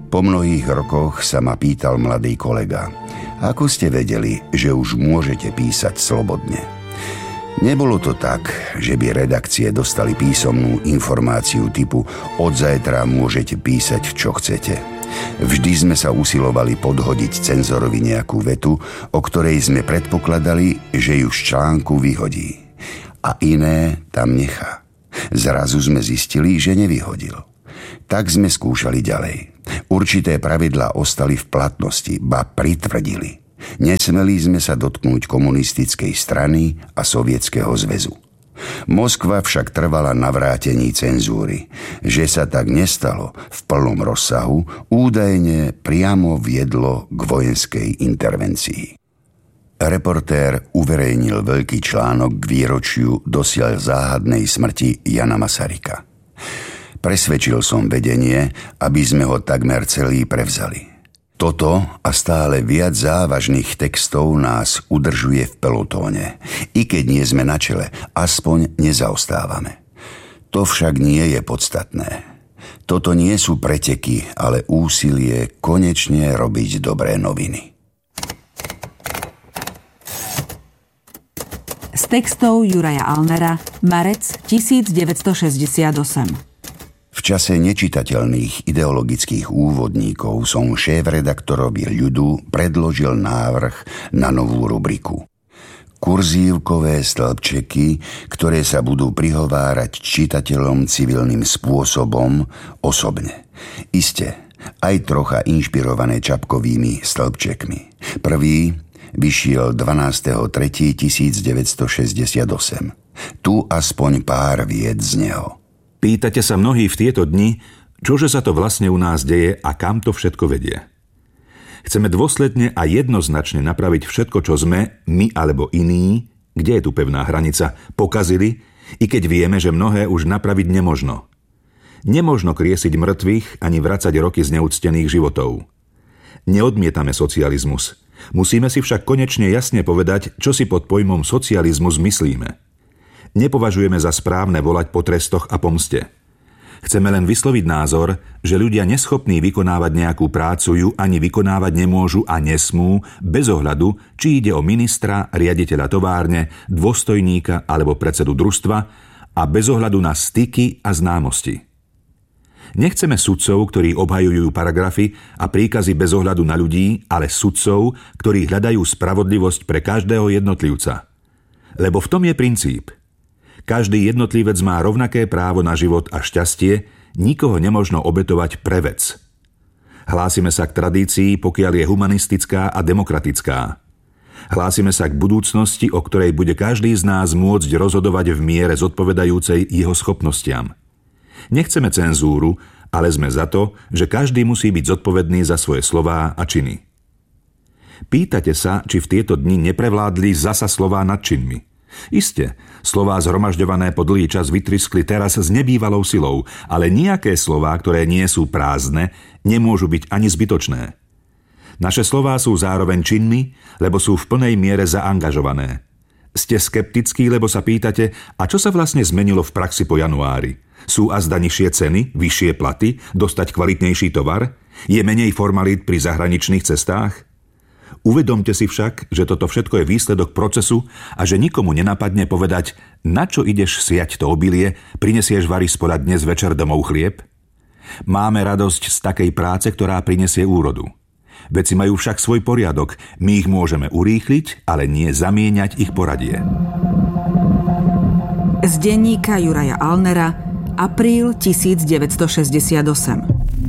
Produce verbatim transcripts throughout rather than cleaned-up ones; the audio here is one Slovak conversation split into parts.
Po mnohých rokoch sa ma pýtal mladý kolega: ako ste vedeli, že už môžete písať slobodne? Nebolo to tak, že by redakcie dostali písomnú informáciu typu od zajtra môžete písať, čo chcete. Vždy sme sa usilovali podhodiť cenzorovi nejakú vetu, o ktorej sme predpokladali, že ju z článku vyhodí. A iné tam nechá. Zrazu sme zistili, že nevyhodil. Tak sme skúšali ďalej. Určité pravidlá ostali v platnosti, ba pritvrdili. Nesmeli sme sa dotknúť komunistickej strany a Sovietskeho zväzu. Moskva však trvala na vrátení cenzúry. Že sa tak nestalo v plnom rozsahu, údajne priamo viedlo k vojenskej intervencii. Reportér uverejnil veľký článok k výročiu dosiaľ záhadnej smrti Jana Masaryka. Presvedčil som vedenie, aby sme ho takmer celý prevzali. Toto a stále viac závažných textov nás udržuje v pelotóne. I keď nie sme na čele, aspoň nezaostávame. To však nie je podstatné. Toto nie sú preteky, ale úsilie konečne robiť dobré noviny. Z textov Juraja Alnera, marec devätnásťstošesťdesiatosem. V čase nečitateľných ideologických úvodníkov som šéfredaktorovi Ľudu predložil návrh na novú rubriku. Kurzívkové stĺpčeky, ktoré sa budú prihovárať čitateľom civilným spôsobom osobne. Iste, aj trocha inšpirované Čapkovými stĺpčekmi. Prvý vyšiel dvanásteho tretieho tisícdeväťstošesťdesiatosem. Tu aspoň pár vied z neho. Pýtate sa mnohí v tieto dni, čože sa to vlastne u nás deje a kam to všetko vedie. Chceme dôsledne a jednoznačne napraviť všetko, čo sme, my alebo iní, kde je tu pevná hranica, pokazili, i keď vieme, že mnohé už napraviť nemožno. Nemožno kriesiť mŕtvych ani vracať roky zneúctených životov. Neodmietame socializmus. Musíme si však konečne jasne povedať, čo si pod pojmom socializmus myslíme. Nepovažujeme za správne volať po trestoch a pomste. Chceme len vysloviť názor, že ľudia neschopní vykonávať nejakú prácu ju ani vykonávať nemôžu a nesmú, bez ohľadu, či ide o ministra, riaditeľa továrne, dôstojníka alebo predsedu družstva a bez ohľadu na styky a známosti. Nechceme sudcov, ktorí obhajujú paragrafy a príkazy bez ohľadu na ľudí, ale sudcov, ktorí hľadajú spravodlivosť pre každého jednotlivca. Lebo v tom je princíp. Každý jednotlivec má rovnaké právo na život a šťastie, nikoho nemožno obetovať pre vec. Hlásime sa k tradícii, pokiaľ je humanistická a demokratická. Hlásime sa k budúcnosti, o ktorej bude každý z nás môcť rozhodovať v miere zodpovedajúcej jeho schopnostiam. Nechceme cenzúru, ale sme za to, že každý musí byť zodpovedný za svoje slová a činy. Pýtate sa, či v tieto dni neprevládli zasa slová nad činmi. Iste, slová zhromažďované po dlhý čas vytriskli teraz s nebývalou silou, ale nejaké slová, ktoré nie sú prázdne, nemôžu byť ani zbytočné. Naše slová sú zároveň činmi, lebo sú v plnej miere zaangažované. Ste skeptickí, lebo sa pýtate, a čo sa vlastne zmenilo v praxi po januári? Sú azda nižšie ceny, vyššie platy, dostať kvalitnejší tovar? Je menej formalít pri zahraničných cestách? Uvedomte si však, že toto všetko je výsledok procesu a že nikomu nenapadne povedať, na čo ideš siať to obilie, prinesieš vari spoľa dnes večer domov chlieb? Máme radosť z takej práce, ktorá prinesie úrodu. Veci majú však svoj poriadok, my ich môžeme urýchliť, ale nie zamieňať ich poradie. Z denníka Juraja Alnera, apríl devätnásťstošesťdesiatosem.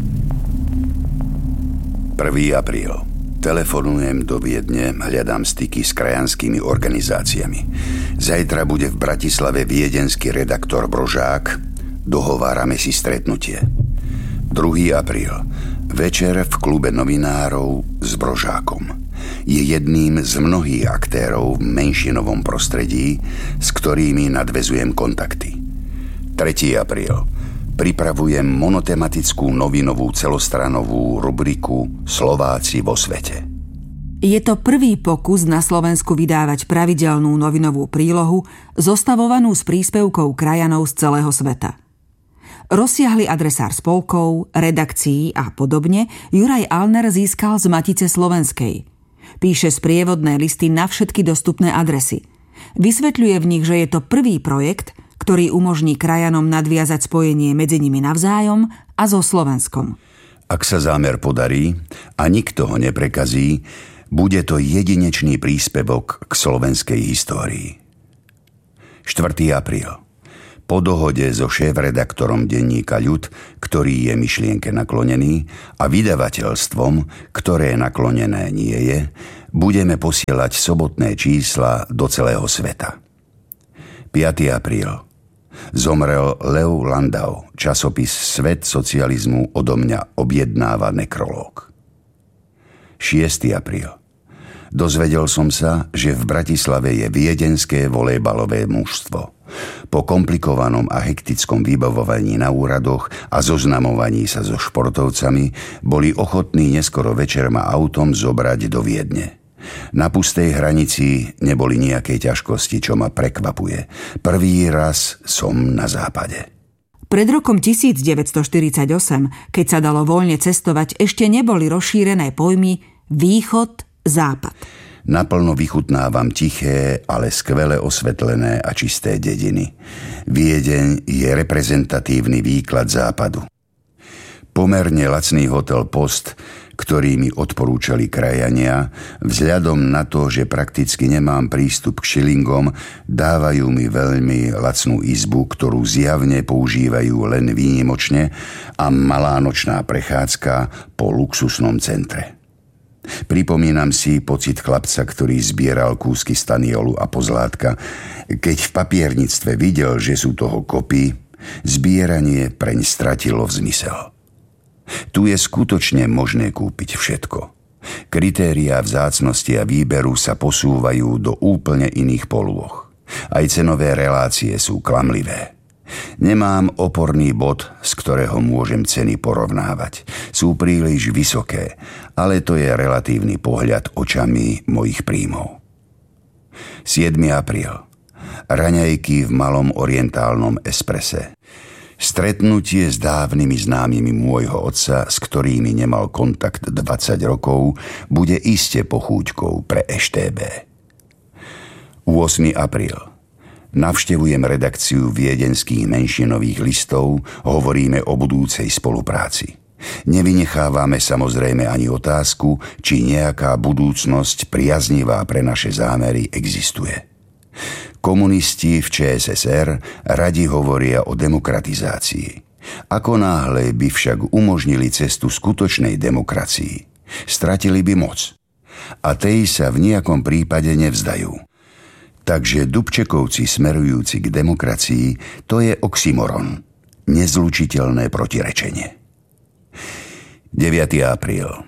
prvého apríla. Telefonujem do Viedne, hľadám styky s krajanskými organizáciami. Zajtra bude v Bratislave viedenský redaktor Brožák. Dohovárame si stretnutie. druhého apríla. Večer v klube novinárov s Brožákom. Je jedným z mnohých aktérov v menšinovom prostredí, s ktorými nadväzujem kontakty. tretieho apríla. Pripravujem monotematickú novinovú celostranovú rubriku Slováci vo svete. Je to prvý pokus na Slovensku vydávať pravidelnú novinovú prílohu zostavovanú z príspevkov krajanov z celého sveta. Rozsiahly adresár spolkov, redakcií a podobne Juraj Alner získal z Matice slovenskej. Píše sprievodné listy na všetky dostupné adresy. Vysvetľuje v nich, že je to prvý projekt, ktorý umožní krajanom nadviazať spojenie medzi nimi navzájom a so Slovenskom. Ak sa zámer podarí a nikto ho neprekazí, bude to jedinečný príspevok k slovenskej histórii. štvrtého apríla. Po dohode so šéfredaktorom denníka Ľud, ktorý je myšlienke naklonený, a vydavateľstvom, ktoré naklonené nie je, budeme posielať sobotné čísla do celého sveta. piateho apríla. Zomrel Leo Landau, časopis Svet socializmu odo mňa objednáva nekrológ. šiesteho apríla. Dozvedel som sa, že v Bratislave je viedenské volejbalové mužstvo. Po komplikovanom a hektickom vybavovaní na úradoch a zoznamovaní sa so športovcami boli ochotní neskoro večer ma autom zobrať do Viedne. Na pustej hranici neboli nejaké ťažkosti, čo ma prekvapuje. Prvý raz som na západe. Pred rokom devätnásťstoštyridsaťosem, keď sa dalo voľne cestovať, ešte neboli rozšírené pojmy východ, západ. Naplno vychutnávam tiché, ale skvele osvetlené a čisté dediny. Viedeň je reprezentatívny výklad západu. Pomerne lacný hotel Post, ktorý mi odporúčali krajania, vzhľadom na to, že prakticky nemám prístup k šilingom, dávajú mi veľmi lacnú izbu, ktorú zjavne používajú len výnimočne, a malá nočná prechádzka po luxusnom centre. Pripomínam si pocit chlapca, ktorý zbieral kúsky staniolu a pozlátka. Keď v papierníctve videl, že sú toho kopy, zbieranie preň stratilo zmysel. Tu je skutočne možné kúpiť všetko. Kritériá vzácnosti a výberu sa posúvajú do úplne iných polôch. Aj cenové relácie sú klamlivé. Nemám oporný bod, z ktorého môžem ceny porovnávať. Sú príliš vysoké, ale to je relatívny pohľad očami mojich príjmov. siedmeho apríla. Raňajky v malom orientálnom esprese. Stretnutie s dávnymi známymi môjho otca, s ktorými nemal kontakt dvadsať rokov, bude iste pochúťkou pre eš té bé. ôsmeho apríla. Navštevujem redakciu viedenských menšinových listov, hovoríme o budúcej spolupráci. Nevynechávame samozrejme ani otázku, či nejaká budúcnosť priaznivá pre naše zámery existuje. Komunisti v čé es es er radi hovoria o demokratizácii. Ako náhle by však umožnili cestu skutočnej demokracii, stratili by moc. A tej sa v nejakom prípade nevzdajú. Takže Dubčekovci smerujúci k demokracii, to je oxymoron, nezlučiteľné protirečenie. deviateho apríla.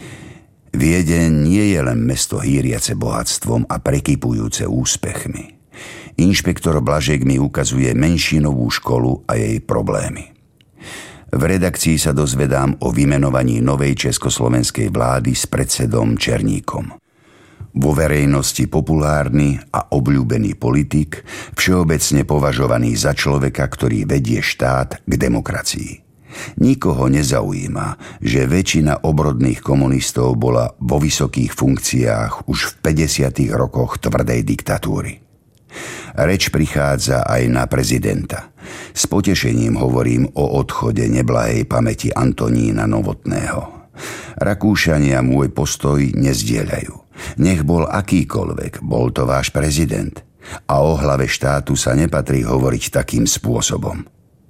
Viedeň nie je len mesto hýriace bohatstvom a prekypujúce úspechmi. Inšpektor Blažek mi ukazuje menšinovú školu a jej problémy. V redakcii sa dozvedám o vymenovaní novej československej vlády s predsedom Černíkom. Vo verejnosti populárny a obľúbený politik, všeobecne považovaný za človeka, ktorý vedie štát k demokracii. Nikoho nezaujíma, že väčšina obrodných komunistov bola vo vysokých funkciách už v päťdesiatych rokoch tvrdej diktatúry. Reč prichádza aj na prezidenta. S potešením hovorím o odchode neblahej pamäti Antonína Novotného. Rakúšania môj postoj nezdieľajú. Nech bol akýkoľvek, bol to váš prezident. A o hlave štátu sa nepatrí hovoriť takým spôsobom.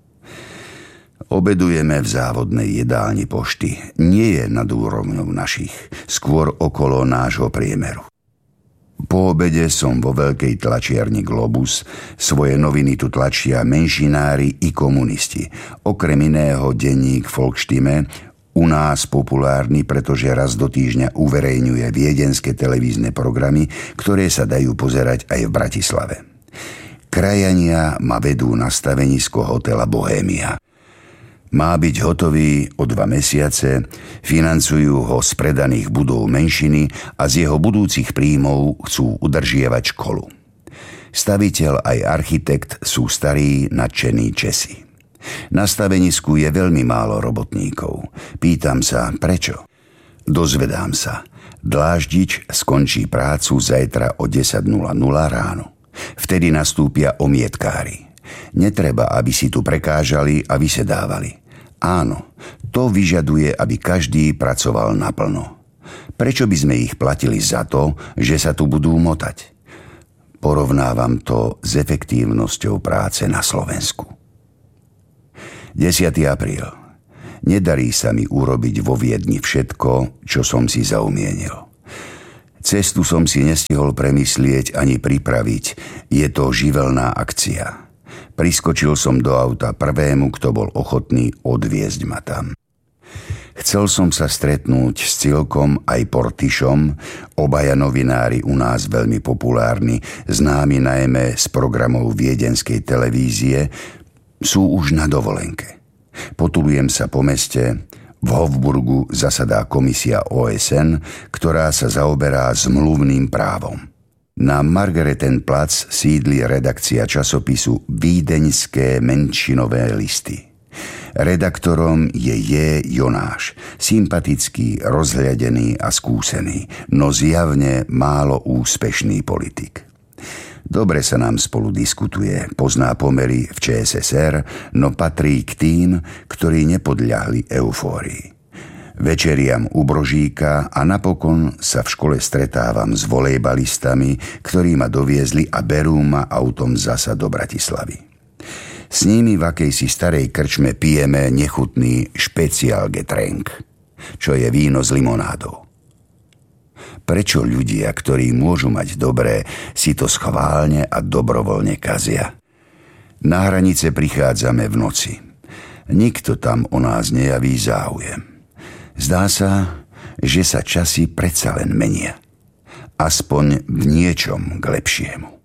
Obedujeme v závodnej jedálni pošty. Nie je nad úrovňou našich, skôr okolo nášho priemeru. Po obede som vo veľkej tlačiarni Globus. Svoje noviny tu tlačia menšinári i komunisti. Okrem iného denník Volksstimme, u nás populárny, pretože raz do týždňa uverejňuje viedenské televízne programy, ktoré sa dajú pozerať aj v Bratislave. Krajania ma vedú na stavenisko hotela Bohémia. Má byť hotový o dva mesiace, financujú ho z predaných budov menšiny a z jeho budúcich príjmov chcú udržiavať školu. Staviteľ aj architekt sú starí nadšení Česi. Na stavenisku je veľmi málo robotníkov. Pýtam sa, prečo? Dozvedám sa. Dláždič skončí prácu zajtra o desať ráno. Vtedy nastúpia omietkári. Netreba, aby si tu prekážali a vysedávali. Áno, to vyžaduje, aby každý pracoval naplno. Prečo by sme ich platili za to, že sa tu budú motať? Porovnávam to s efektívnosťou práce na Slovensku. desiateho apríla. Nedarí sa mi urobiť vo Viedni všetko, čo som si zaumienil. Cestu som si nestihol premyslieť ani pripraviť. Je to živelná akcia. Priskočil som do auta prvému, kto bol ochotný odviezť ma tam. Chcel som sa stretnúť s Cilkom aj Portišom, obaja novinári u nás veľmi populárni, známi najmä z programov viedenskej televízie, sú už na dovolenke. Potulujem sa po meste. V Hofburgu zasadá komisia ó es en, ktorá sa zaoberá zmluvným právom. Na Margaretenplatz sídli redakcia časopisu Vídeňské menšinové listy. Redaktorom je J. Jonáš, sympatický, rozhľadený a skúsený, no zjavne málo úspešný politik. Dobre sa nám spolu diskutuje, pozná pomery v Čé es es er, no patrí k tým, ktorí nepodľahli eufórii. Večeriam u Brožíka a napokon sa v škole stretávam s volejbalistami, ktorí ma doviezli a berú ma autom zasa do Bratislavy. S nimi v akejsi starej krčme pijeme nechutný Spezialgetränk, čo je víno s limonádou. Prečo ľudia, ktorí môžu mať dobré, si to schválne a dobrovoľne kazia? Na hranice prichádzame v noci. Nikto tam o nás nejaví záujem. Zdá sa, že sa časy predsa len menia. Aspoň v niečom k lepšiemu.